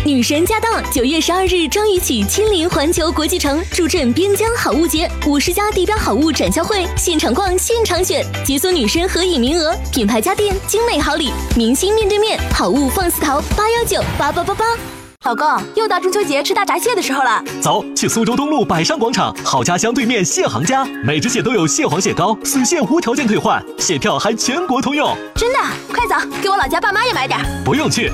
女神驾到！9月12日张雨绮亲临环球国际城，助阵边疆好物节，50家地标好物展销会，现场逛，现场选，解锁女神合影名额，品牌家电，精美好礼，明星面对面，好物放肆淘，8198888。 老公，又到中秋节吃大闸蟹的时候了， 走，去苏州东路百山广场好家乡对面蟹行家，每只蟹都有蟹黄蟹膏，死蟹无条件退换，蟹票还全国通用。 真的？快走，给我老家爸妈也买点。 不用去，